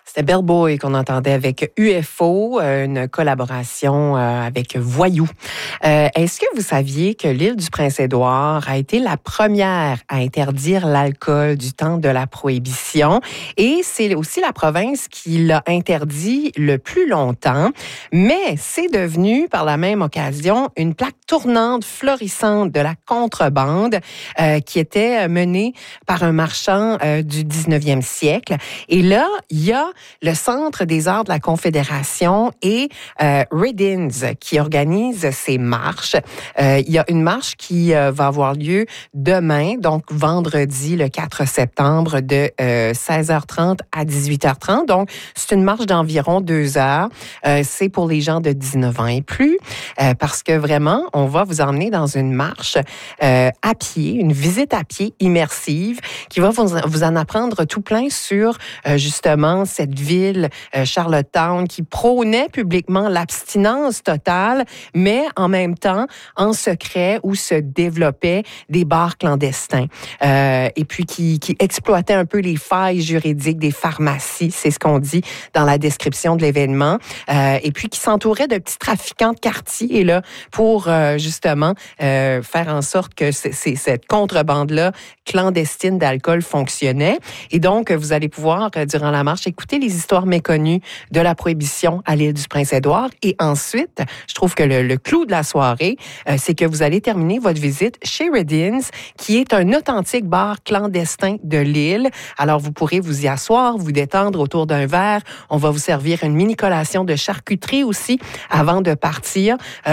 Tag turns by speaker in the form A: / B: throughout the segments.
A: C'était Bellboy qu'on entendait avec UFO, une collaboration avec Voyou. Est-ce que vous saviez que l'île du Prince-Édouard a été la première à interdire l'alcool du temps de la Prohibition? Et c'est aussi la province qui l'a interdit le plus longtemps. Mais c'est devenu, par la même occasion, une plaque tournante florissante de la contrebande qui était menée par un marchand du 19e siècle. Et là, il y a le Centre des arts de la Confédération et Riddins qui organise ces marches. Il y a une marche qui va avoir lieu demain, donc vendredi le 4 septembre de 16h30 à 18h30. Donc, c'est une marche d'environ 2 heures. C'est pour les gens de 19 ans et plus parce que vraiment, on va vous emmener dans une marche à pied, une visite à pied immersive qui va vous en apprendre tout plein sur justement cette ville, Charlottetown, qui prônait publiquement l'abstinence totale, mais en même temps, en secret, où se développaient des bars clandestins. Et puis qui exploitait un peu les failles juridiques des pharmacies, c'est ce qu'on dit dans la description de l'événement. Et puis qui s'entourait de petits trafiquants de quartier là, pour justement faire en sorte que cette contrebande-là clandestine d'alcool fonctionnait. Et donc, vous allez pouvoir, durant la marche, écouter les histoires méconnues de la Prohibition à l'île du Prince-Édouard. Et ensuite, je trouve que le clou de la soirée, c'est que vous allez terminer votre visite chez Riddins, qui est un authentique bar clandestin de l'île. Alors, vous pourrez vous y asseoir, vous détendre autour d'un verre. On va vous servir une mini collation de charcuterie aussi avant de partir.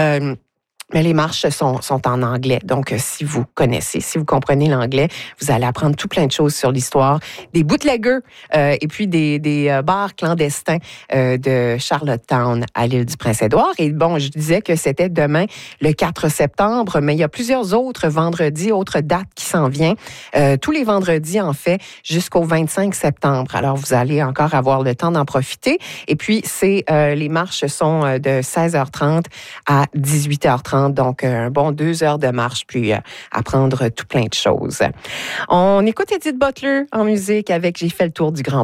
A: Mais les marches sont en anglais. Donc, si vous comprenez l'anglais, vous allez apprendre tout plein de choses sur l'histoire des bootleggers et puis des bars clandestins de Charlottetown à l'île du Prince-Édouard. Et bon, je disais que c'était demain, le 4 septembre, mais il y a plusieurs autres vendredis, autres dates qui s'en viennent. Tous les vendredis, en fait, jusqu'au 25 septembre. Alors, vous allez encore avoir le temps d'en profiter. Et puis, les marches sont de 16h30 à 18h30. Donc, un bon 2 heures de marche, puis apprendre tout plein de choses. On écoute Edith Butler en musique avec J'ai fait le tour du Grand